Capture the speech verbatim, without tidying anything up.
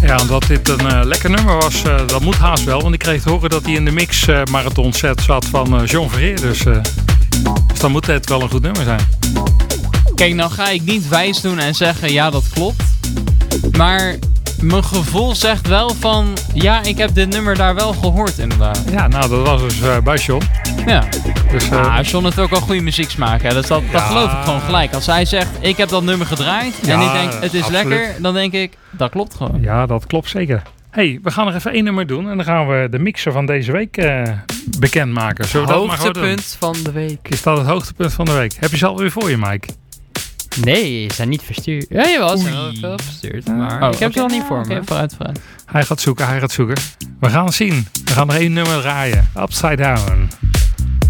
Ja, omdat dit een uh, lekker nummer was, uh, dat moet haast wel. Want ik kreeg te horen dat hij in de mix uh, marathon set zat van uh, John Verheer. Dus, uh, dus dan moet het wel een goed nummer zijn. Kijk, nou ga ik niet wijs doen en zeggen ja, dat klopt. Maar mijn gevoel zegt wel van ja, ik heb dit nummer daar wel gehoord inderdaad. Ja, nou dat was dus uh, bij John. Ja. Dus, uh, ah, John heeft ook wel goede muziek smaken. Dus dat, dat ja, geloof ik gewoon gelijk. Als hij zegt, ik heb dat nummer gedraaid ja, en ik denk, het is absoluut lekker, dan denk ik, dat klopt gewoon. Ja, dat klopt zeker. Hey, we gaan nog even één nummer doen en dan gaan we de mixer van deze week uh, bekendmaken. Zullen we dat maar hoogtepunt van de week. Is dat het hoogtepunt van de week? Heb je ze alweer voor je, Mike? Nee, ze zijn niet verstuurd. Ja, jawel, ze zijn wel veel verstuurd. Maar oh, ik heb okay. ze al niet voor me. Okay, vooruit, vooruit. Hij gaat zoeken, hij gaat zoeken. We gaan het zien. We gaan nog één nummer draaien. Upside Down.